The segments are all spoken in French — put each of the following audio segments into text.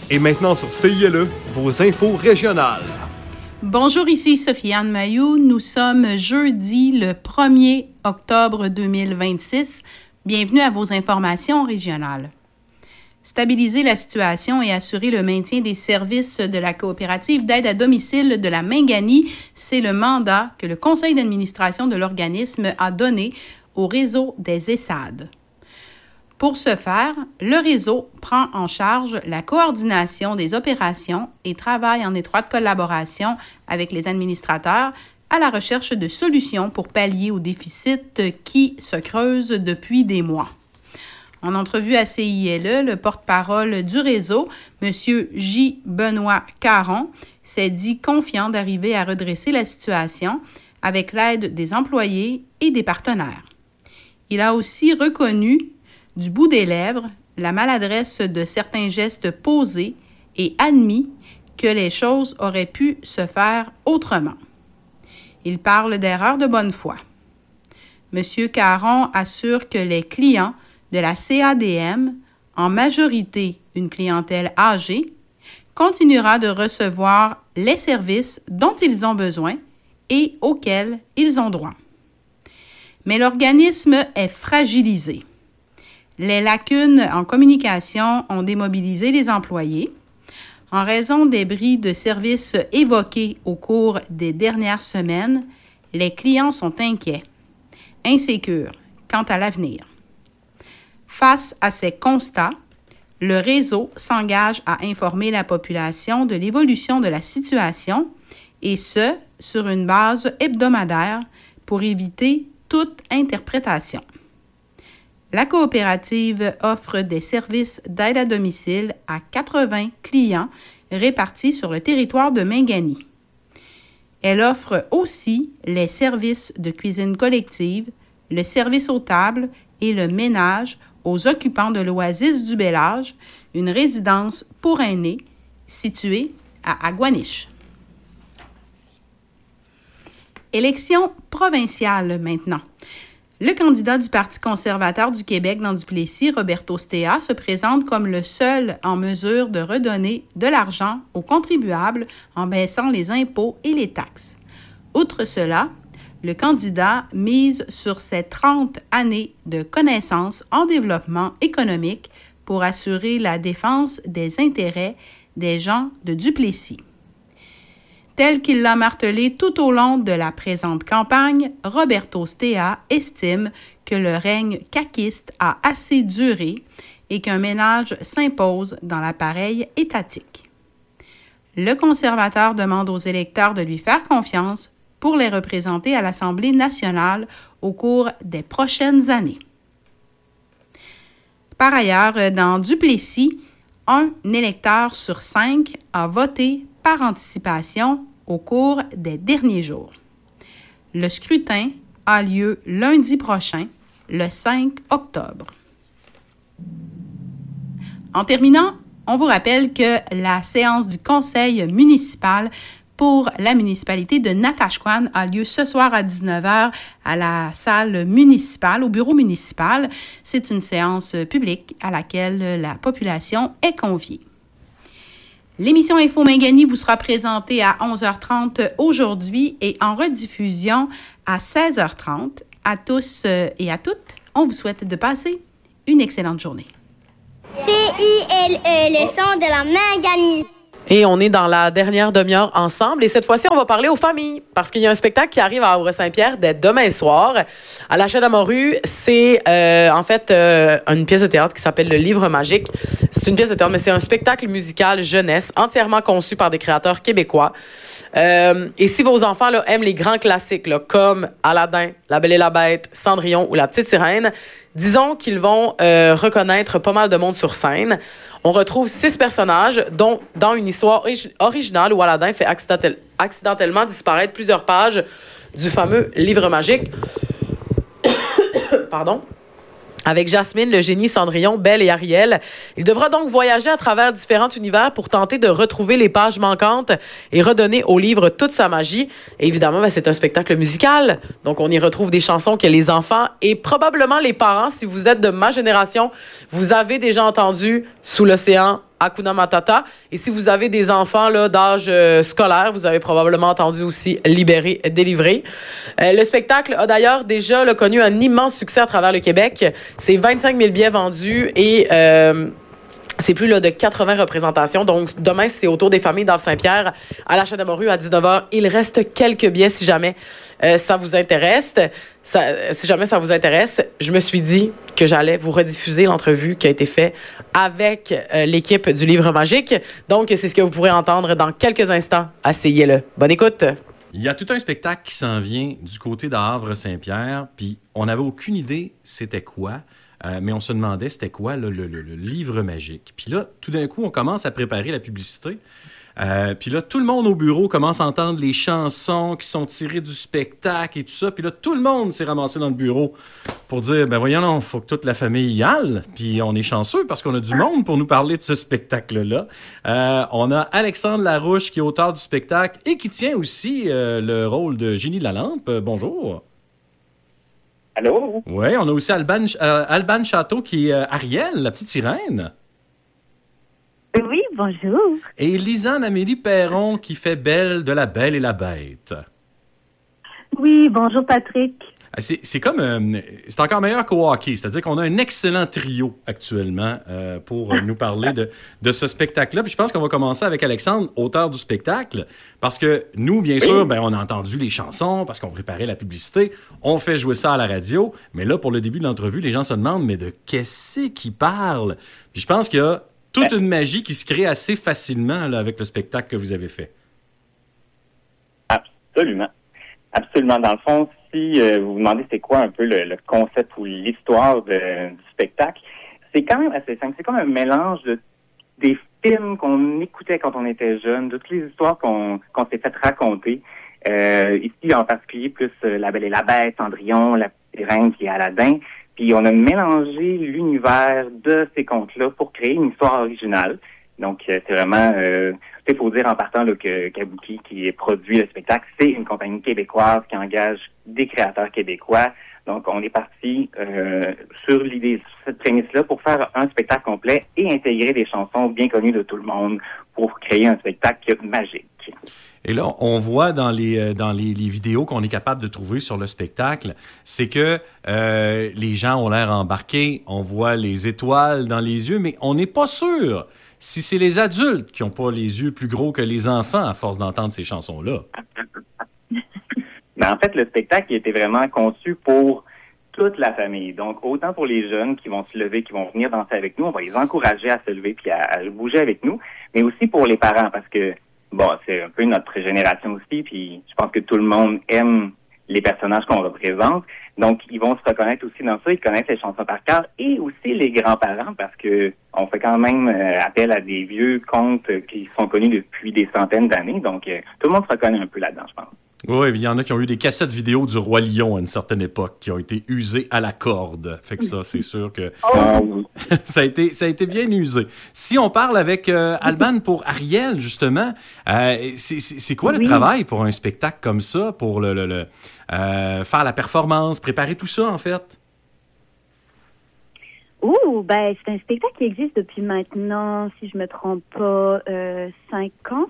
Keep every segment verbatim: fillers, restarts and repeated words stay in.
Et maintenant sur C I L E, vos infos régionales. Bonjour, ici Sophie-Anne Mailloux. Nous sommes jeudi le premier octobre deux mille vingt-six. Bienvenue à vos informations régionales. Stabiliser la situation et assurer le maintien des services de la coopérative d'aide à domicile de la Mingani, c'est le mandat que le conseil d'administration de l'organisme a donné au réseau des ESSAD. Pour ce faire, le réseau prend en charge la coordination des opérations et travaille en étroite collaboration avec les administrateurs à la recherche de solutions pour pallier aux déficits qui se creusent depuis des mois. En entrevue à C I L E, le porte-parole du réseau, M. J. Benoît Caron, s'est dit confiant d'arriver à redresser la situation avec l'aide des employés et des partenaires. Il a aussi reconnu du bout des lèvres la maladresse de certains gestes posés et admis que les choses auraient pu se faire autrement. Il parle d'erreurs de bonne foi. M. Caron assure que les clients de la C A D M, en majorité une clientèle âgée, continuera de recevoir les services dont ils ont besoin et auxquels ils ont droit. Mais l'organisme est fragilisé. Les lacunes en communication ont démobilisé les employés. En raison des bris de services évoqués au cours des dernières semaines, les clients sont inquiets, insécures quant à l'avenir. Face à ces constats, le réseau s'engage à informer la population de l'évolution de la situation, et ce, sur une base hebdomadaire pour éviter toute interprétation. La coopérative offre des services d'aide à domicile à quatre-vingts clients répartis sur le territoire de Mingani. Elle offre aussi les services de cuisine collective, le service aux tables et le ménage aux occupants de l'Oasis du Bel-Âge, une résidence pour aînés située à Aguaniche. Élection provinciale maintenant. Le candidat du Parti conservateur du Québec dans Duplessis, Roberto Stea, se présente comme le seul en mesure de redonner de l'argent aux contribuables en baissant les impôts et les taxes. Outre cela, le candidat mise sur ses trente années de connaissances en développement économique pour assurer la défense des intérêts des gens de Duplessis. Tel qu'il l'a martelé tout au long de la présente campagne, Roberto Stea estime que le règne caquiste a assez duré et qu'un ménage s'impose dans l'appareil étatique. Le conservateur demande aux électeurs de lui faire confiance pour les représenter à l'Assemblée nationale au cours des prochaines années. Par ailleurs, dans Duplessis, un électeur sur cinq a voté par anticipation au cours des derniers jours. Le scrutin a lieu lundi prochain, le cinq octobre. En terminant, on vous rappelle que la séance du conseil municipal pour la municipalité de Natashquan a lieu ce soir à dix-neuf heures à la salle municipale, au bureau municipal. C'est une séance publique à laquelle la population est conviée. L'émission Info Mingani vous sera présentée à onze heures trente aujourd'hui et en rediffusion à seize heures trente. À tous et à toutes, on vous souhaite de passer une excellente journée. C I L E, le son de la Mingani. Et on est dans la dernière demi-heure ensemble. Et cette fois-ci, on va parler aux familles. Parce qu'il y a un spectacle qui arrive à Havre-Saint-Pierre dès demain soir. À la Chaîne Amorue, c'est euh, en fait euh, une pièce de théâtre qui s'appelle Le Livre Magique. C'est une pièce de théâtre, mais c'est un spectacle musical jeunesse entièrement conçu par des créateurs québécois. Euh, et si vos enfants là, aiment les grands classiques là, comme Aladdin, La Belle et la Bête, Cendrillon ou La Petite Sirène, disons qu'ils vont euh, reconnaître pas mal de monde sur scène. On retrouve six personnages, dont dans une histoire origi- originale où Aladdin fait accidentel- accidentellement disparaître plusieurs pages du fameux livre magique. Pardon. Avec Jasmine, le génie, Cendrillon, Belle et Ariel. Il devra donc voyager à travers différents univers pour tenter de retrouver les pages manquantes et redonner au livre toute sa magie. Et évidemment, ben, c'est un spectacle musical, donc on y retrouve des chansons que les enfants et probablement les parents, si vous êtes de ma génération, vous avez déjà entendu « Sous l'océan », Hakuna Matata. Et si vous avez des enfants là, d'âge euh, scolaire, vous avez probablement entendu aussi Libéré, délivré. Euh, le spectacle a d'ailleurs déjà là, connu un immense succès à travers le Québec. C'est vingt-cinq mille billets vendus et... Euh, c'est plus là, de quatre-vingts représentations. Donc, demain, c'est au tour des familles d'Havre-Saint-Pierre à la Chaîne-Amorue à dix-neuf heures. Il reste quelques billets si jamais euh, ça vous intéresse. Ça, si jamais ça vous intéresse, je me suis dit que j'allais vous rediffuser l'entrevue qui a été faite avec euh, l'équipe du Livre Magique. Donc, c'est ce que vous pourrez entendre dans quelques instants. Asseyez-le. Bonne écoute. Il y a tout un spectacle qui s'en vient du côté d'Havre-Saint-Pierre, puis on n'avait aucune idée c'était quoi. Euh, mais on se demandait c'était quoi là, le, le, le livre magique. Puis là, tout d'un coup, on commence à préparer la publicité. Euh, puis là, tout le monde au bureau commence à entendre les chansons qui sont tirées du spectacle et tout ça. Puis là, tout le monde s'est ramassé dans le bureau pour dire, ben voyons, il faut que toute la famille y aille. Puis on est chanceux parce qu'on a du monde pour nous parler de ce spectacle-là. Euh, on a Alexandre Larouche qui est auteur du spectacle et qui tient aussi euh, le rôle de Génie de la Lampe. Euh, bonjour. Allô? Oui, on a aussi Alban, euh, Alban Château qui est euh, Ariel, la petite sirène. Oui, bonjour. Et Lisanne Amélie Perron qui fait Belle de la Belle et la Bête. Oui, bonjour Patrick. C'est, c'est comme... Euh, c'est encore meilleur qu'au hockey, c'est-à-dire qu'on a un excellent trio actuellement euh, pour nous parler de, de ce spectacle-là. Puis je pense qu'on va commencer avec Alexandre, auteur du spectacle, parce que nous, bien oui. sûr, ben, on a entendu les chansons, parce qu'on préparait la publicité, on fait jouer ça à la radio, mais là, pour le début de l'entrevue, les gens se demandent, mais de qu'est-ce qu'ils parlent? Puis je pense qu'il y a toute une magie qui se crée assez facilement là, avec le spectacle que vous avez fait. Absolument. Absolument. Dans le fond, si euh, vous vous demandez c'est quoi un peu le, le concept ou l'histoire de, du spectacle, c'est quand même assez simple. C'est comme un mélange de, des films qu'on écoutait quand on était jeune, de toutes les histoires qu'on, qu'on s'est fait raconter. Euh, ici, en particulier, plus euh, La Belle et la Bête, Cendrillon, La Petite Reine qui est Aladdin. Puis on a mélangé l'univers de ces contes-là pour créer une histoire originale. Donc, euh, c'est vraiment... Euh, il faut dire en partant là, que Kabuki, qui produit le spectacle, c'est une compagnie québécoise qui engage des créateurs québécois. Donc, on est parti euh, sur l'idée, sur cette prémisse-là, pour faire un spectacle complet et intégrer des chansons bien connues de tout le monde pour créer un spectacle magique. Et là, on voit dans les dans les, les vidéos qu'on est capable de trouver sur le spectacle, c'est que euh, les gens ont l'air embarqués, on voit les étoiles dans les yeux, mais on n'est pas sûr si c'est les adultes qui n'ont pas les yeux plus gros que les enfants à force d'entendre ces chansons-là. Mais en fait, le spectacle il était vraiment conçu pour toute la famille. Donc, autant pour les jeunes qui vont se lever, qui vont venir danser avec nous, on va les encourager à se lever puis à, à bouger avec nous, mais aussi pour les parents, parce que, bon, c'est un peu notre génération aussi, puis je pense que tout le monde aime les personnages qu'on représente. Donc, ils vont se reconnaître aussi dans ça, ils connaissent les chansons par cœur, et aussi les grands-parents, parce que on fait quand même euh, appel à des vieux contes euh, qui sont connus depuis des centaines d'années. Donc, euh, tout le monde se reconnaît un peu là-dedans, je pense. Oui, il y en a qui ont eu des cassettes vidéo du Roi Lion à une certaine époque, qui ont été usées à la corde. Fait que ça, c'est sûr que oh. ça a été ça a été bien usé. Si on parle avec euh, Alban pour Ariel, justement, euh, c'est, c'est, c'est quoi oui. le travail pour un spectacle comme ça, pour le, le, le euh, faire la performance, préparer tout ça, en fait? Ouh, ben c'est un spectacle qui existe depuis maintenant, si je me trompe pas, euh, cinq ans.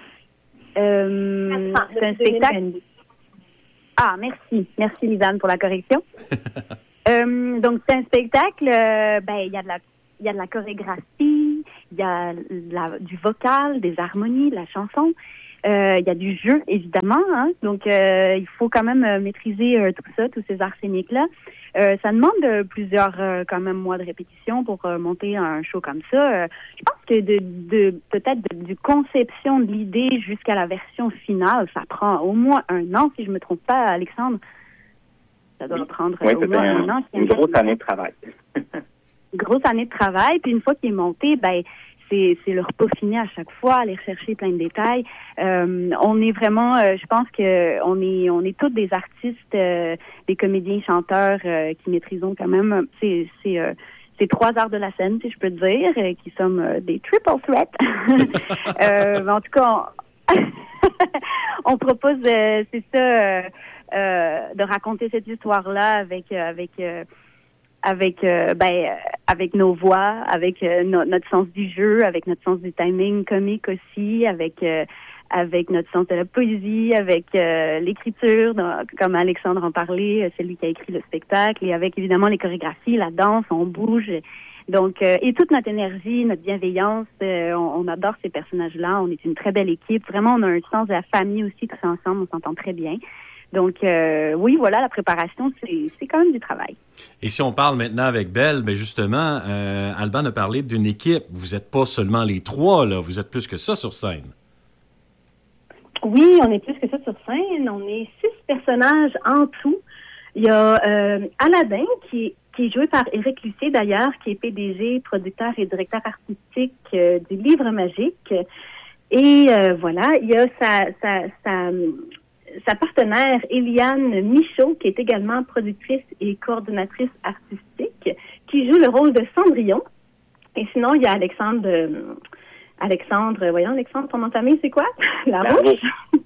Euh, c'est un spectacle. Ah, merci. Merci, Lisanne, pour la correction. euh, donc, c'est un spectacle, euh, ben, il y a de la, il y a de la chorégraphie, il y a la, du vocal, des harmonies, de la chanson. Euh, il y a du jeu, évidemment. Hein? Donc, euh, il faut quand même euh, maîtriser euh, tout ça, tous ces arts scéniques-là. Euh, ça demande euh, plusieurs, euh, quand même, mois de répétition pour euh, monter un show comme ça. Euh, je pense que de, de peut-être de, du conception de l'idée jusqu'à la version finale, ça prend au moins un an, si je me trompe pas, Alexandre. Ça doit prendre oui, au moins un, un an. Une grosse année de travail. Grosse année de travail. Puis une fois qu'il est monté, ben c'est, c'est le repeaufiner à chaque fois, aller rechercher plein de détails. Euh, on est vraiment, euh, je pense que on est, on est tous des artistes, euh, des comédiens, chanteurs euh, qui maîtrisons quand même. C'est, c'est, euh, c'est trois arts de la scène, si je peux te dire, euh, qui sommes euh, des triple threats. euh, en tout cas, on, on propose, euh, c'est ça, euh, euh, de raconter cette histoire-là avec, euh, avec. Euh, avec euh, ben euh, avec nos voix, avec euh, no- notre sens du jeu, avec notre sens du timing comique aussi, avec euh, avec notre sens de la poésie, avec euh, l'écriture, donc, comme Alexandre en parlait, c'est lui qui a écrit le spectacle, et avec évidemment les chorégraphies, la danse, on bouge. Donc, euh, et toute notre énergie, notre bienveillance, euh, on, on adore ces personnages-là. On est une très belle équipe. Vraiment, on a un sens de la famille aussi, tous ensemble, on s'entend très bien. Donc, euh, oui, voilà, la préparation, c'est, c'est quand même du travail. Et si on parle maintenant avec Belle, ben justement, euh, Alban a parlé d'une équipe. Vous n'êtes pas seulement les trois, là, vous êtes plus que ça sur scène. Oui, on est plus que ça sur scène. On est six personnages en tout. Il y a euh, Aladdin, qui est, qui est joué par Éric Lucier, d'ailleurs, qui est P D G, producteur et directeur artistique euh, du Livre magique. Et euh, voilà, il y a sa, sa, sa, sa partenaire, Eliane Michaud, qui est également productrice et coordonnatrice artistique, qui joue le rôle de Cendrillon. Et sinon, il y a Alexandre... Euh, Alexandre, voyons, Alexandre, ton nom de famille, c'est quoi? Larouche.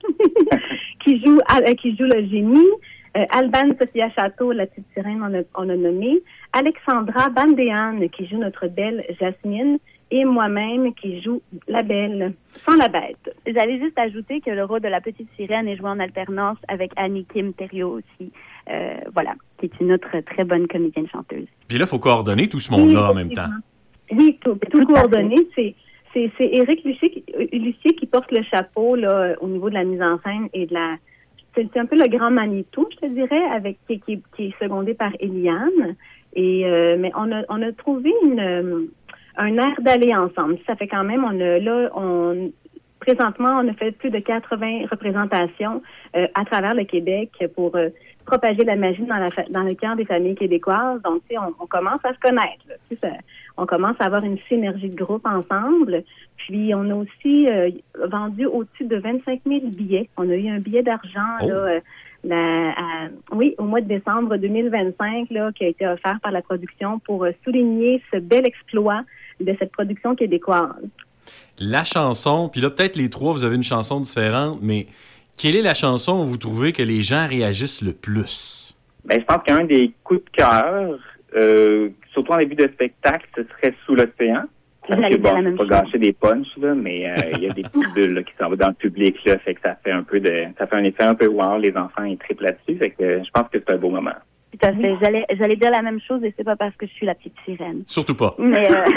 qui joue euh, qui joue le génie. Euh, Alban Sophia Château, la petite sirène, on a, on a nommé. Alexandra Bandéane, qui joue notre belle Jasmine. Et moi-même, qui joue la belle, sans la bête. J'allais juste ajouter que le rôle de la petite sirène est joué en alternance avec Annie Kim Thériault aussi. Euh, voilà, qui est une autre très bonne comédienne chanteuse. Puis là, il faut coordonner tout ce monde-là oui, en même temps. Oui, tout, tout, tout coordonné. C'est... C'est, c'est Éric Lucier qui, Lucier qui porte le chapeau là, au niveau de la mise en scène et de la... C'est, c'est un peu le grand Manitou, je te dirais, avec qui, qui, qui est secondé par Eliane. Et, euh, mais on a, on a trouvé une, un air d'aller ensemble. Ça fait quand même, on a là, on, présentement, on a fait plus de quatre-vingts représentations euh, à travers le Québec pour euh, propager la magie dans, la, dans le cœur des familles québécoises. Donc, tu sais, on, on commence à se connaître. Là, tu sais, ça, on commence à avoir une synergie de groupe ensemble. Puis, on a aussi euh, vendu au-dessus de vingt-cinq mille billets. On a eu un billet d'argent, oh. là, euh, la, à, oui, au mois de décembre deux mille vingt-cinq, là, qui a été offert par la production pour euh, souligner ce bel exploit de cette production québécoise. La chanson, puis là, peut-être les trois, vous avez une chanson différente, mais quelle est la chanson où vous trouvez que les gens réagissent le plus? Ben, je pense qu'un des coups de cœur, euh, surtout en début de spectacle, ce serait Sous l'océan. Parce que, bon, je ne pas gâcher des punchs, là, mais euh, il y a des petites bulles là, qui s'en vont dans le public, là, fait que ça fait un peu de, ça fait un effet un peu wow, les enfants, ils triplent là-dessus, fait que euh, je pense que c'est un beau moment. Tout à fait. J'allais, j'allais dire la même chose et c'est pas parce que je suis la petite sirène. Surtout pas. Mais, euh,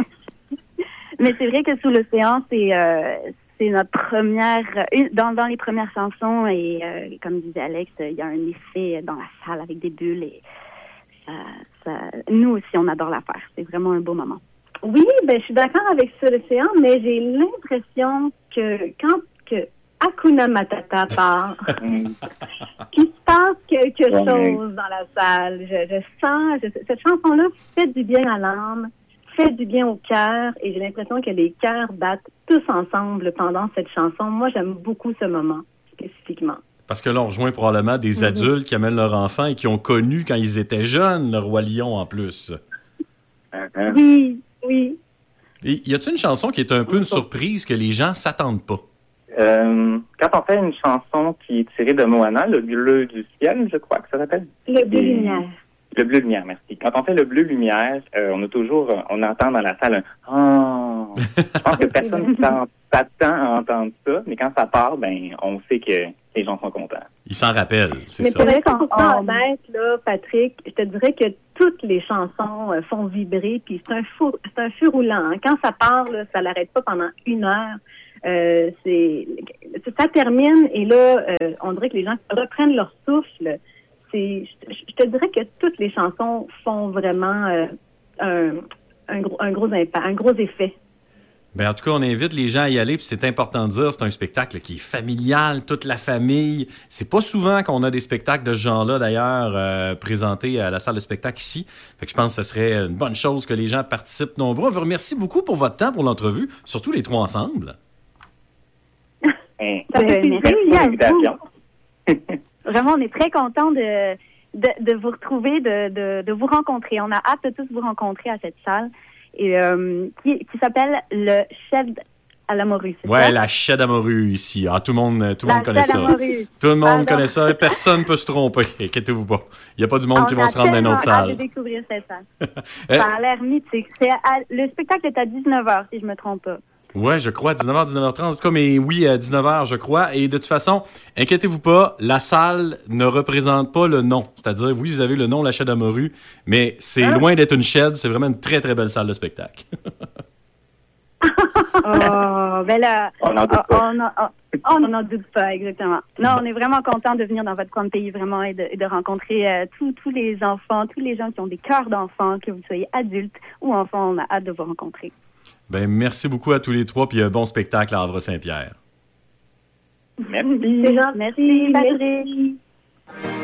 mais c'est vrai que Sous l'océan, c'est, euh, c'est notre première, une, dans, dans les premières chansons et euh, comme disait Alex, il y a un effet dans la salle avec des bulles et ça, ça, nous aussi, on adore la faire. C'est vraiment un beau moment. Oui, ben je suis d'accord avec Sous l'océan, mais j'ai l'impression que quand que Hakuna Matata part, qu'il se passe quelque chose dans la salle. Je, je sens, je, cette chanson-là fait du bien à l'âme, fait du bien au cœur, et j'ai l'impression que les cœurs battent tous ensemble pendant cette chanson. Moi, j'aime beaucoup ce moment, spécifiquement. Parce que là, on rejoint probablement des mm-hmm. adultes qui amènent leurs enfants et qui ont connu, quand ils étaient jeunes, le Roi Lion en plus. Uh-huh. Oui, oui. Et y a-t-il une chanson qui est un peu une surprise que les gens s'attendent pas? Euh, quand on fait une chanson qui est tirée de Moana, le bleu du ciel, je crois que ça s'appelle. Le bleu lumière. Le bleu lumière, merci. Quand on fait le bleu lumière, euh, on a toujours, on entend dans la salle un oh. Je pense que personne s'attend à entendre ça, mais quand ça part, ben, on sait que les gens sont contents. Ils s'en rappellent, c'est mais ça. Mais pour être complètement honnête, là, Patrick, je te dirais que toutes les chansons euh, font vibrer, puis c'est un feu, c'est un feu roulant. Hein. Quand ça part, là, ça l'arrête pas pendant une heure. Euh, c'est, ça termine et là, euh, on dirait que les gens reprennent leur souffle. C'est, je, je te dirais que toutes les chansons font vraiment euh, un, un, gros, un gros impact, un gros effet. Bien, en tout cas, on invite les gens à y aller, puis c'est important de dire, c'est un spectacle qui est familial, toute la famille. C'est pas souvent qu'on a des spectacles de ce genre-là, d'ailleurs, euh, présentés à la salle de spectacle ici. Fait que je pense que ce serait une bonne chose que les gens participent nombreux. On vous remercie beaucoup pour votre temps, pour l'entrevue, surtout les trois ensemble. Hey, ça fait merci pour l'invitation. Vraiment, on est très contents de, de, de vous retrouver, de, de, de vous rencontrer. On a hâte de tous vous rencontrer à cette salle et, euh, qui, qui s'appelle le chef à la morue, c'est Ouais, ça? la Chaîne à morue ici. Ah, tout le monde, tout le La monde connaît Chaîne à ça. morue. Tout le monde Pardon. connaît ça. Personne ne peut se tromper. Inquiétez-vous pas. Il n'y a pas du monde On qui va a se rendre dans une autre tellement hâte de salle. découvrir cette salle. Euh, Ça a l'air mythique. C'est à- le spectacle est à dix-neuf heures, si je me trompe pas. Ouais, je crois, dix-neuf heures, dix-neuf heures trente, en tout cas, mais oui, à dix-neuf heures, je crois. Et de toute façon, inquiétez-vous pas, la salle ne représente pas le nom. C'est-à-dire, oui, vous avez le nom La Chaîne à morue, mais c'est Hein? loin d'être une shed, c'est vraiment une très, très belle salle de spectacle. Oh, ben là, On n'en doute oh, pas. on en- oh, on n'en doute pas, exactement. Non, on est vraiment content de venir dans votre coin de pays, vraiment, et de, et de rencontrer euh, tous tous les enfants, tous les gens qui ont des cœurs d'enfants, que vous soyez adultes ou enfants, on a hâte de vous rencontrer. Ben, merci beaucoup à tous les trois, puis un bon spectacle à Havre-Saint-Pierre. Merci. C'est gentil. Merci, Patrick.